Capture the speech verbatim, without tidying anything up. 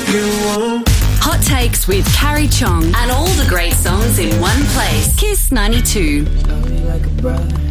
Hot Takes with Carrie Chong and all the great songs in one place. Kiss ninety-two. Love me like a brother.